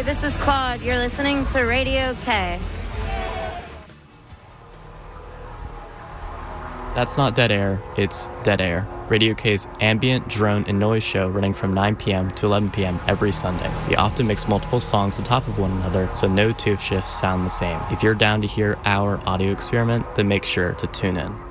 this is Claude. You're listening to Radio K. That's not dead air, it's Dead Air, Radio K's ambient, drone, and noise show running from 9 p.m. to 11 p.m. every Sunday. We often mix multiple songs on top of one another, so no two shifts sound the same. If you're down to hear our audio experiment, then make sure to tune in.